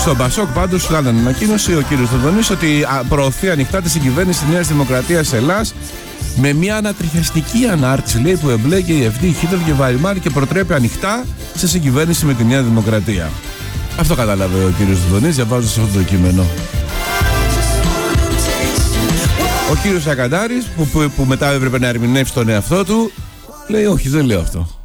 Στον Πασόκ πάντως κάνανε ανακοίνωση ο κύριος Θοδωνής ότι προωθεί ανοιχτά τη συγκυβέρνηση της Νέας Δημοκρατίας Ελλάς με μια ανατριχιαστική ανάρτηση, λέει, που εμπλέκει η Ευθύ, Χίτλερ και Βαϊμάρ και προτρέπει ανοιχτά σε συγκυβέρνηση με τη Νέα Δημοκρατία. Αυτό κατάλαβε ο κύριος Θοδωνής διαβάζοντας αυτό το κείμενο. Ο κύριος Ακαντάρης που μετά έπρεπε να ερμηνεύσει τον εαυτό του λέει όχι, δεν λέω αυτό.